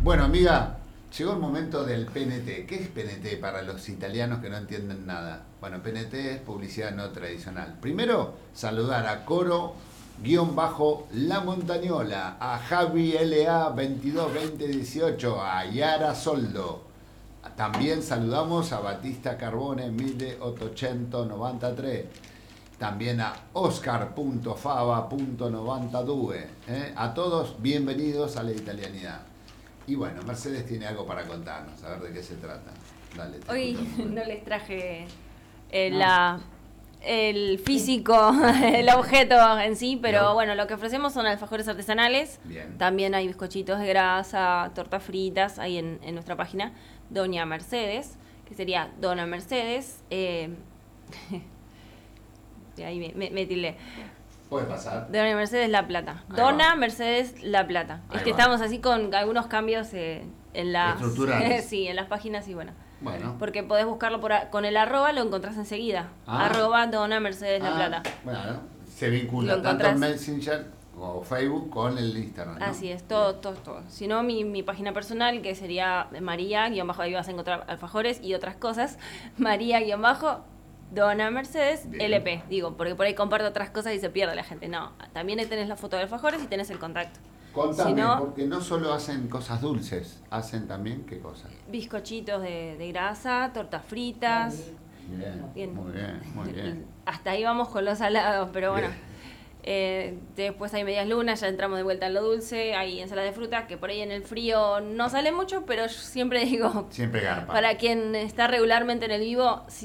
Bueno, amiga, llegó el momento del PNT. ¿Qué es PNT para los italianos que no entienden nada? Bueno, PNT es publicidad no tradicional. Primero, saludar a Coro-La Montañola, a Javi LA 222018, a Yara Soldo. También saludamos a Batista Carbone 1893. También a Oscar.fava.92. A todos, bienvenidos a la italianidad. Y bueno, Mercedes tiene algo para contarnos, a ver de qué se trata. Dale, Hoy no les traje No. el físico, el objeto en sí, pero No. bueno, lo que ofrecemos son alfajores artesanales. Bien. También hay bizcochitos de grasa, tortas fritas, ahí en nuestra página, Doña Mercedes, que sería Dona Mercedes. Y ahí me tildé. Puede pasar. Dona Mercedes La Plata. Ahí Dona va. Mercedes La Plata. Ahí Es que va. estamos así con algunos cambios en las Estructurales. sí, en las páginas y bueno. Bueno. Porque podés buscarlo con el arroba, lo encontrás enseguida. Ah. Arroba Dona Mercedes La Plata. Bueno, se vincula Lo tanto en encontrás. Messenger o Facebook con el Instagram, ¿no? Así es, todo. Si no, mi página personal, que sería María, ahí vas a encontrar alfajores y otras cosas. María, Dona Mercedes, Bien. LP, digo, porque por ahí comparto otras cosas y se pierde la gente. No, también ahí tenés la foto de alfajores y tenés el contacto. Contame, Si no, porque no solo hacen cosas dulces, hacen también, ¿qué cosas? bizcochitos de grasa, tortas fritas. Bien, Bien. muy bien, muy bien. Hasta ahí vamos con los salados, pero bueno. Bien. Después hay medias lunas, ya entramos de vuelta en lo dulce, hay ensalada de fruta, que por ahí en el frío no sale mucho, pero yo siempre digo, Siempre garpa. para quien está regularmente en el vivo,